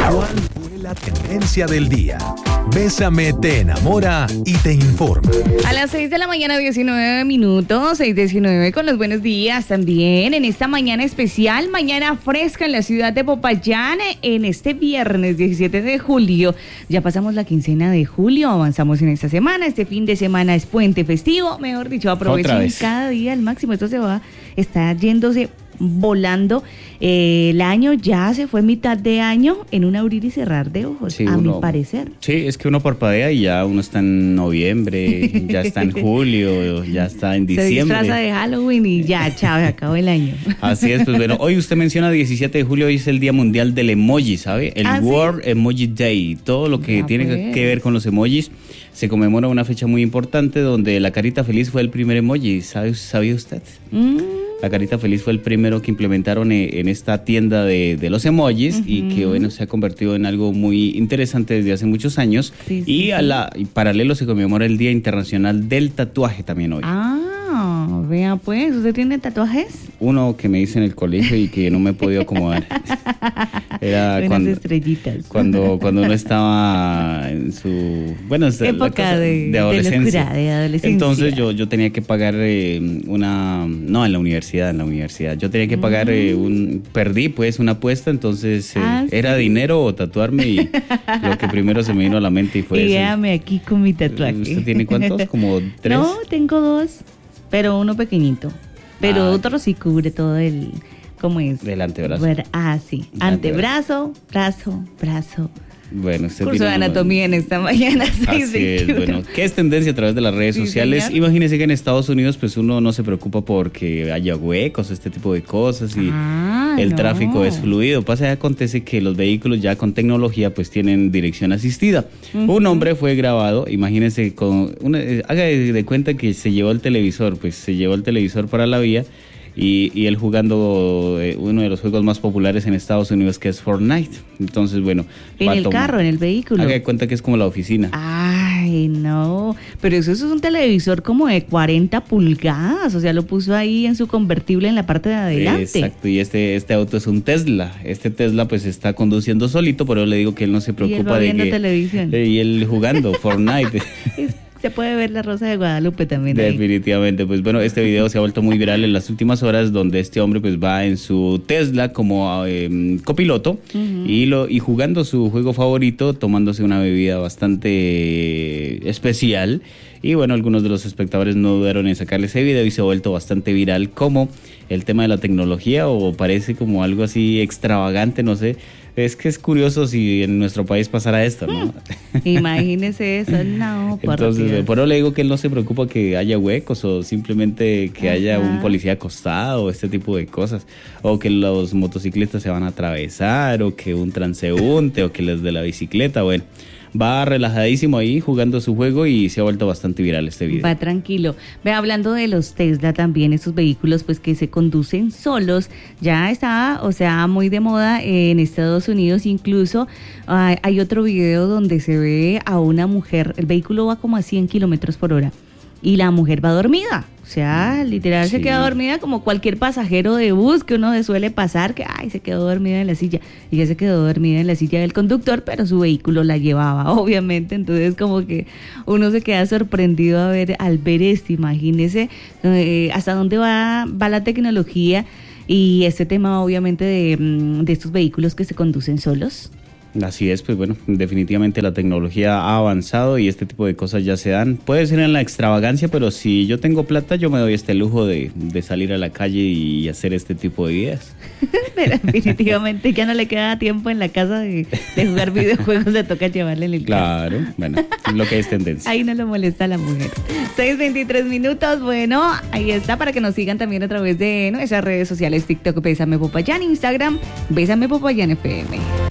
¿Cuál fue la tendencia del día? Bésame te enamora y te informa. A las 6 de la mañana, 19 minutos, 6:19 con los buenos días también. En esta mañana especial, mañana fresca en la ciudad de Popayán, en este viernes 17 de julio. Ya pasamos la quincena de julio, avanzamos en esta semana. Este fin de semana es puente festivo, mejor dicho, aprovechen cada día al máximo. Esto está yéndose volando. El año ya se fue mitad de año en un abrir y cerrar de ojos, sí, mi parecer. Sí, es que uno parpadea y ya uno está en noviembre, ya está en julio, ya está en diciembre. Se disfraza de Halloween y ya, chao, se acabó el año. Así es, pues bueno, hoy usted menciona 17 de julio, hoy es el Día Mundial del Emoji, ¿sabe? El World Emoji Day, todo lo que tiene que ver con los emojis. Se conmemora una fecha muy importante donde la carita feliz fue el primer emoji, ¿sabía usted? La carita feliz fue el primero que implementaron en esta tienda de los emojis y que bueno, se ha convertido en algo muy interesante desde hace muchos años. Sí, y paralelo se conmemora el Día Internacional del Tatuaje también hoy. Vea pues, ¿usted tiene tatuajes? Uno que me hice en el colegio y que no me he podido acomodar. Era unas estrellitas. Cuando uno estaba en su época de adolescencia. De adolescencia. Entonces yo tenía que pagar en la universidad. Yo tenía que pagar perdí pues una apuesta, entonces era dinero o tatuarme y lo que primero se me vino a la mente y fue eso. Dígame aquí con mi tatuaje. ¿Usted tiene cuántos? ¿Como 3? No, tengo 2, pero uno pequeñito. Pero otro sí cubre todo el... ¿Cómo es? Del antebrazo. Sí. Antebrazo, brazo. Bueno, usted curso de anatomía en esta mañana. Así es, bueno, ¿qué es tendencia a través de las redes sociales? Señor. Imagínese que en Estados Unidos pues uno no se preocupa porque haya huecos, este tipo de cosas y el tráfico es fluido. Pasa y acontece que los vehículos ya con tecnología pues tienen dirección asistida. Un hombre fue grabado, imagínese, haga de cuenta que se llevó el televisor para la vía. Y él jugando uno de los juegos más populares en Estados Unidos, que es Fortnite. Entonces, bueno. En el carro, en el vehículo. Haga de cuenta que es como la oficina. Ay, no. Pero eso es un televisor como de 40 pulgadas. O sea, lo puso ahí en su convertible en la parte de adelante. Exacto. Y este auto es un Tesla. Este Tesla pues está conduciendo solito, pero le digo que él no se preocupa de que... televisión. Y él jugando Fortnite. Se puede ver la Rosa de Guadalupe también. Definitivamente, ahí. Pues bueno, este video se ha vuelto muy viral en las últimas horas, donde este hombre pues va en su Tesla como copiloto y jugando su juego favorito, tomándose una bebida bastante especial. Y bueno, algunos de los espectadores no dudaron en sacarle ese video y se ha vuelto bastante viral como el tema de la tecnología, o parece como algo así extravagante, no sé. Es que es curioso si en nuestro país pasara esto, ¿no? Imagínese eso, no, por Entonces, por eso le digo que él no se preocupa que haya huecos o simplemente que haya un policía acostado o este tipo de cosas. O que los motociclistas se van a atravesar o que un transeúnte o que les dé la bicicleta, bueno. Va relajadísimo ahí jugando su juego y se ha vuelto bastante viral este video. Va tranquilo. Ve, hablando de los Tesla también, estos vehículos pues que se conducen solos, ya está, o sea, muy de moda en Estados Unidos. Incluso hay otro video donde se ve a una mujer, el vehículo va como a 100 kilómetros por hora y la mujer va dormida. O sea, literal se queda dormida como cualquier pasajero de bus que uno suele pasar, que se quedó dormida en la silla. Y ella se quedó dormida en la silla del conductor, pero su vehículo la llevaba, obviamente. Entonces como que uno se queda sorprendido al ver esto. Imagínese hasta dónde va la tecnología y este tema obviamente de estos vehículos que se conducen solos. Así es, pues bueno, definitivamente la tecnología ha avanzado y este tipo de cosas ya se dan. Puede ser en la extravagancia, pero si yo tengo plata, yo me doy este lujo de salir a la calle y hacer este tipo de ideas. Pero definitivamente ya no le queda tiempo en la casa de jugar videojuegos, le toca llevarle en el carro. Claro, bueno, lo que es tendencia. Ahí no lo molesta a la mujer. 6:23 minutos, bueno, ahí está, para que nos sigan también a través de nuestras redes sociales, TikTok, Bésame Popayán, Instagram, Bésame Popayán FM.